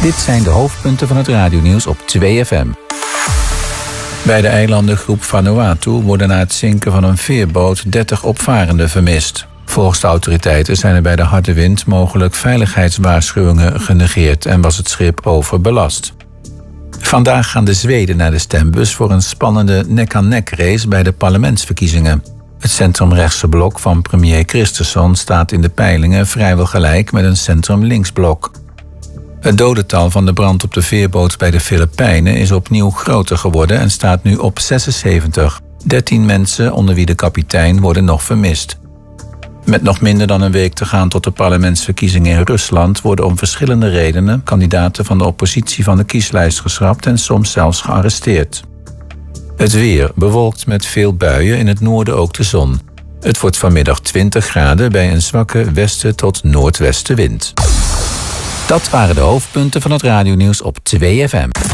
Dit zijn de hoofdpunten van het radionieuws op 2FM. Bij de eilandengroep Vanuatu worden na het zinken van een veerboot 30 opvarenden vermist. Volgens de autoriteiten zijn er bij de harde wind mogelijk veiligheidswaarschuwingen genegeerd en was het schip overbelast. Vandaag gaan de Zweden naar de stembus voor een spannende nek-aan-nek race bij de parlementsverkiezingen. Het centrumrechtse blok van premier Kristersson staat in de peilingen vrijwel gelijk met een centrum-linksblok. Het dodental van de brand op de veerboot bij de Filipijnen is opnieuw groter geworden en staat nu op 76. 13 mensen, onder wie de kapitein, worden nog vermist. Met nog minder dan een week te gaan tot de parlementsverkiezingen in Rusland worden om verschillende redenen kandidaten van de oppositie van de kieslijst geschrapt en soms zelfs gearresteerd. Het weer bewolkt met veel buien, in het noorden ook de zon. Het wordt vanmiddag 20 graden bij een zwakke westen tot noordwestenwind. Dat waren de hoofdpunten van het radionieuws op 2FM.